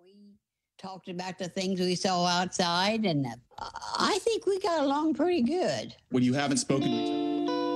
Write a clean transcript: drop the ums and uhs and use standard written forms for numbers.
We talked about the things we saw outside, and I think we got along pretty good. When you haven't spoken to each other.